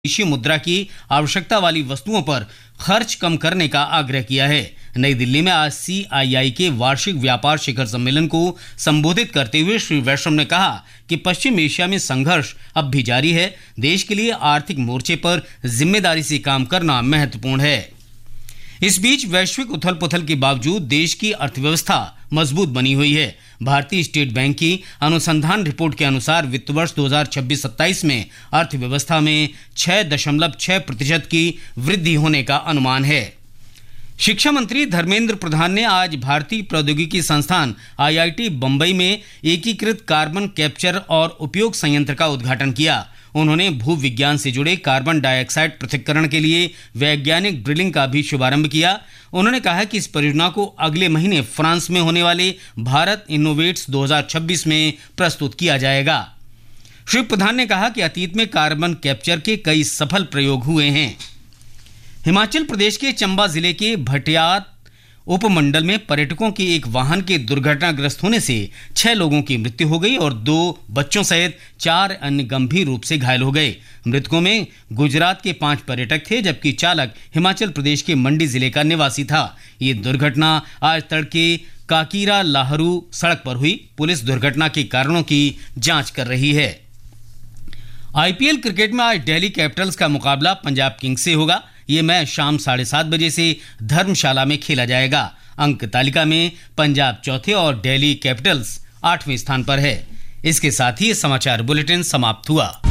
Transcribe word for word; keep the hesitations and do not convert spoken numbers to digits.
विदेशी मुद्रा की आवश्यकता वाली वस्तुओं पर खर्च कम करने का आग्रह किया है। नई दिल्ली में आज सी आई आई के वार्षिक व्यापार शिखर सम्मेलन को संबोधित करते हुए श्री वैश्रव ने कहा कि पश्चिम एशिया में संघर्ष अब भी जारी है। देश के लिए आर्थिक मोर्चे पर जिम्मेदारी से काम करना महत्वपूर्ण है। इस बीच वैश्विक उथल पुथल के बावजूद देश की अर्थव्यवस्था मजबूत बनी हुई है। भारतीय स्टेट बैंक की अनुसंधान रिपोर्ट के अनुसार वित्त वर्ष दो हज़ार छब्बीस सत्ताईस में अर्थव्यवस्था में छह दशमलव छह प्रतिशत की वृद्धि होने का अनुमान है। शिक्षा मंत्री धर्मेंद्र प्रधान ने आज भारतीय प्रौद्योगिकी संस्थान आई आई टी बंबई में एकीकृत कार्बन कैप्चर और उपयोग संयंत्र का उद्घाटन किया। उन्होंने भू विज्ञान से जुड़े कार्बन डाइऑक्साइड पृथक्करण के लिए वैज्ञानिक ड्रिलिंग का भी शुभारंभ किया। उन्होंने कहा कि इस परियोजना को अगले महीने फ्रांस में होने वाले भारत इनोवेट्स दो हज़ार छब्बीस में प्रस्तुत किया जाएगा। श्री प्रधान ने कहा कि अतीत में कार्बन कैप्चर के कई सफल प्रयोग हुए हैं। हिमाचल प्रदेश के चंबा जिले के भटियात उपमंडल में पर्यटकों के एक वाहन के दुर्घटनाग्रस्त होने से छह लोगों की मृत्यु हो गई और दो बच्चों सहित चार अन्य गंभीर रूप से घायल हो गए। मृतकों में गुजरात के पांच पर्यटक थे, जबकि चालक हिमाचल प्रदेश के मंडी जिले का निवासी था। ये दुर्घटना आज तड़के काकीरा लाहरू सड़क पर हुई। पुलिस दुर्घटना के कारणों की जांच कर रही है। आई पी एल क्रिकेट में आज दिल्ली कैपिटल्स का मुकाबला पंजाब किंग्स से होगा। ये मैच शाम साढ़े सात बजे से धर्मशाला में खेला जाएगा। अंक तालिका में पंजाब चौथे और दिल्ली कैपिटल्स आठवें स्थान पर है। इसके साथ ही समाचार बुलेटिन समाप्त हुआ।